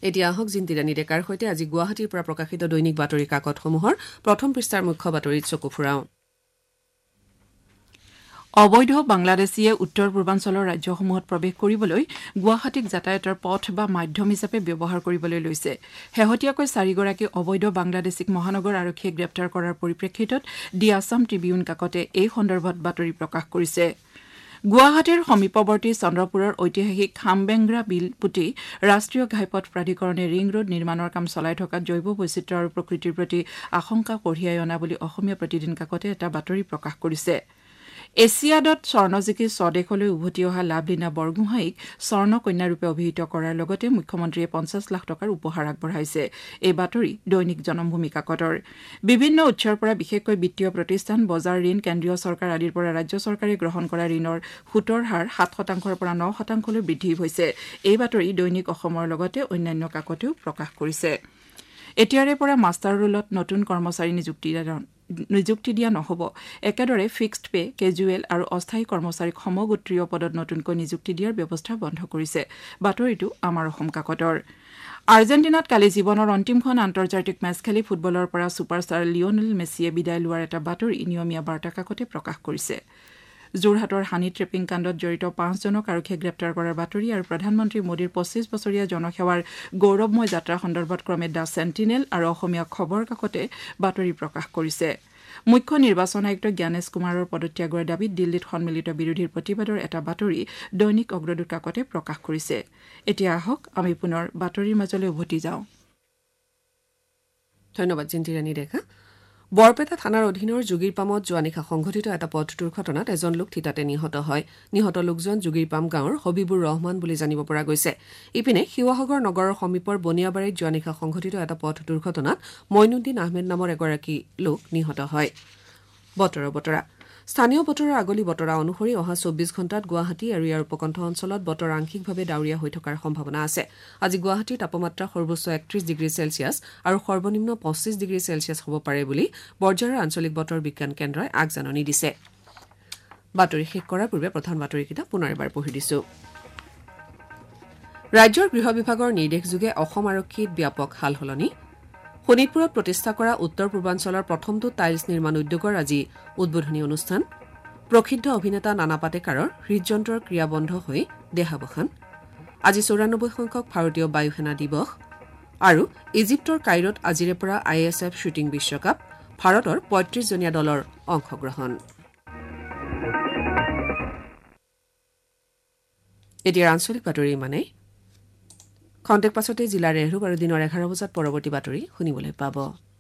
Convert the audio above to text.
এতিয়া আহক জিন্তিৰাণী ডেকাৰ সৈতে আজি গুৱাহাটীৰ পৰা প্ৰকাশিত দৈনিক বাতৰি কাকতসমূহৰ প্ৰথম পৃষ্ঠাৰ মুখ্য বাতৰিত চকু ফুৰাওঁ। অবৈধ বাংলাদেশীয়ে উত্তৰ পূৰ্বাঞ্চলৰ ৰাজ্যসমূহত প্ৰৱেশ কৰিবলৈ গুৱাহাটীক যাতায়াতৰ পথ বা মাধ্যম হিচাপে ব্যৱহাৰ কৰিবলৈ লৈছে। শেহতীয়াকৈ 4গৰাকী অবৈধ বাংলাদেশীক মহানগৰ আৰক্ষীয়ে গ্ৰেপ্তাৰ কৰাৰ পৰিপ্ৰেক্ষিতত দি আছাম ট্ৰিবিউন কাকতে এই সন্দৰ্ভত বাতৰি প্ৰকাশ কৰিছে। গুৱাহাটীৰ সমীপৱৰ্তী চন্দ্ৰপুৰৰ ঐতিহাসিক খামবেংগ্ৰা বিল পুতি ৰাষ্ট্ৰীয় ঘাইপথ প্ৰাধিকৰণে ৰিং ৰোড নিৰ্মাণৰ কাম চলাই থকাত জৈৱ বৈচিত্ৰ্য আৰু প্ৰকৃতিৰ প্ৰতি আশংকা কঢ়িয়াই অনা বুলি অসমীয়া প্ৰতিদিন কাকতে এটা বাতৰি প্ৰকাশ কৰিছে। এছিয়াডত স্বৰ্ণ জিকি স্বদেশলৈ উভতি অহা লাভলীনা বৰগোহাঁইক স্বৰ্ণ কন্যাৰূপে অভিহিত কৰাৰ লগতে মুখ্যমন্ত্ৰীয়ে 50 লাখ টকাৰ উপহাৰ আগবঢ়াইছে। এই বাতৰি দৈনিক জনমভূমি কাকতৰ। বিভিন্ন উৎসৰ পৰা বিশেষকৈ বিত্তীয় প্ৰতিষ্ঠান, বজাৰ ঋণ, কেন্দ্ৰীয় চৰকাৰ আদিৰ পৰা ৰাজ্য চৰকাৰে গ্ৰহণ কৰা ঋণৰ সুতৰ হাৰ 7% পৰা 9%লৈ বৃদ্ধি হৈছে। এই বাতৰি দৈনিক অসমৰ লগতে অন্যান্য কাকতেও প্ৰকাশ কৰিছে। এতিয়াৰে পৰা মাষ্টাৰ ৰোলত নতুন কৰ্মচাৰী নিযুক্তি দিয়া নহ'ব। একেদৰে ফিক্সড পে, কেজুৱেল আৰু অস্থায়ী কৰ্মচাৰীক সমগোত্ৰীয় পদত নতুনকৈ নিযুক্তি দিয়াৰ ব্যৱস্থা বন্ধ কৰিছে। বাতৰিটো আমাৰ অসম কাকতৰ। আৰ্জেণ্টিনাত কালি জীৱনৰ অন্তিমখন আন্তৰ্জাতিক মেচ খেলি ফুটবলৰ পৰা ছুপাৰষ্টাৰ লিঅনেল মেছিয়ে বিদায় লোৱাৰ এটা বাতৰি নিয়মীয়া বাৰ্তা কাকতে প্ৰকাশ কৰিছে। যোৰহাটৰ হানি ট্ৰেপিং কাণ্ডত জড়িত 5জনক আৰক্ষীয়ে গ্ৰেপ্তাৰ কৰাৰ বাতৰি আৰু প্ৰধানমন্ত্ৰী মোদীৰ 25 বছৰীয়া জনসেৱাৰ গৌৰৱময় যাত্ৰা সন্দৰ্ভত ক্ৰমে দ্য চেণ্টিনেল আৰু অসমীয়া খবৰ কাকতে বাতৰি প্ৰকাশ কৰিছে। মুখ্য নিৰ্বাচন আয়ুক্ত জ্ঞানেশ কুমাৰৰ পদত্যাগৰ দাবীত দিল্লীত সন্মিলিত বিৰোধীৰ প্ৰতিবাদৰ এটা বাতৰি দৈনিক অগ্ৰদূত কাকতে প্ৰকাশ কৰিছে। এতিয়া আহক আমি পুনৰ বাতৰিৰ মাজলৈ উভতি যাওঁ। ধন্যবাদ জিন্তিৰাণী ডেকা। বৰপেটা থানাৰ অধীনৰ যোগীৰপামত যোৱা নিশা সংঘটিত এটা পথ দুৰ্ঘটনাত এজন লোক থিতাতে নিহত হয়। নিহত লোকজন যোগীৰপাম গাঁৱৰ হবিবুৰ ৰহমান বুলি জানিব পৰা গৈছে। ইপিনে শিৱসাগৰ নগৰৰ সমীপৰ বনিয়াবাৰীত যোৱা নিশা সংঘটিত এটা পথ দুৰ্ঘটনাত মইনুদ্দিন আহমেদ নামৰ এগৰাকী লোক নিহত হয়। বতৰা স্থানীয় বতৰৰ আগলি বতৰা অনুসৰি অহা 24 ঘণ্টাত গুৱাহাটী আৰু ইয়াৰ উপকণ্ঠ অঞ্চলত বতৰ আংশিকভাৱে ডাৱৰীয়া হৈ থকাৰ সম্ভাৱনা আছে। আজি গুৱাহাটীৰ তাপমাত্ৰা সৰ্বোচ্চ 31 ডিগ্ৰী চেলছিয়াছ আৰু সৰ্বনিম্ন 25 ডিগ্ৰী চেলছিয়াছ হ'ব পাৰে বুলি বৰঝাৰৰ আঞ্চলিক বতৰ বিজ্ঞান কেন্দ্ৰই আগজাননী দিছে। বাতৰি শেষ কৰাৰ পূৰ্বে প্ৰধান বাতৰিকেইটা পুনৰ এবাৰ পঢ়ি দিছো। ৰাজ্যৰ গৃহ বিভাগৰ নিৰ্দেশযোগে অসম আৰক্ষীত ব্যাপক সালসলনি। শোণিতপুৰত প্ৰতিষ্ঠা কৰা উত্তৰ পূৰ্বাঞ্চলৰ প্ৰথমটো টাইলছ নিৰ্মাণ উদ্যোগৰ আজি উদ্বোধনী অনুষ্ঠান। প্ৰসিদ্ধ অভিনেতা নানা পাটেকাৰৰ হৃদযন্ত্ৰৰ ক্ৰিয়া বন্ধ হৈ দেহাৱসান। আজি 94 সংখ্যক ভাৰতীয় বায়ু সেনা দিৱস। আৰু ইজিপ্তৰ কাইৰত আজিৰে পৰা ISF শ্বুটিং বিশ্বকাপ, ভাৰতৰ 35জনীয়া দলৰ অংশগ্ৰহণ। এতিয়া আঞ্চলিক বাতৰি ইমানেই। খন্তেক পাছতে জিলাৰ ৰেহৰূপ আৰু দিনৰ 11 বজাত পৰৱৰ্তী বাতৰি শুনিবলৈ পাব।